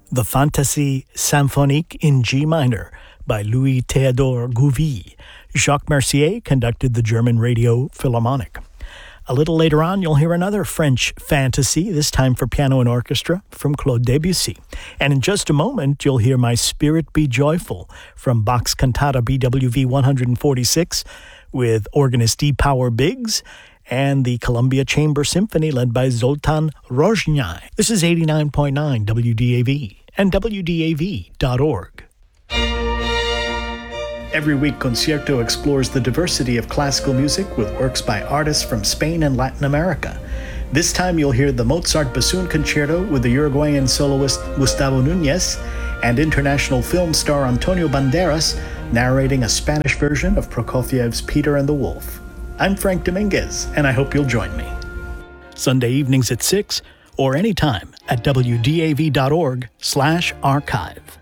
The Fantaisie Symphonique in G minor by Louis Théodore Gouvy. Jacques Mercier conducted the German Radio Philharmonic. A little later on, you'll hear another French fantasy, this time for piano and orchestra, from Claude Debussy. And in just a moment, you'll hear My Spirit Be Joyful from Bach's Cantata BWV 146 with organist D. Power Biggs and the Columbia Chamber Symphony led by Zoltan Rozhny. This is 89.9 WDAV and WDAV.org. Every week, Concierto explores the diversity of classical music with works by artists from Spain and Latin America. This time, you'll hear the Mozart Bassoon Concerto with the Uruguayan soloist Gustavo Núñez and international film star Antonio Banderas narrating a Spanish version of Prokofiev's Peter and the Wolf. I'm Frank Dominguez, and I hope you'll join me. Sunday evenings at 6 or anytime at WDAV.org/archive.